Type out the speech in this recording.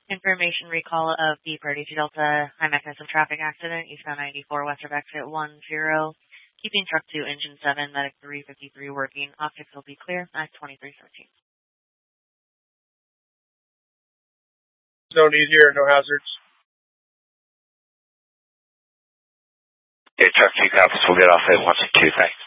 Information recall of the Brady Delta high mechanism traffic accident, eastbound 94, west of exit 10. Keeping truck 2, engine 7, medic 353 working. Optics will be clear at 2313. No need here, no hazards. Okay, truck 2 copies. We'll get off at 162. Thanks.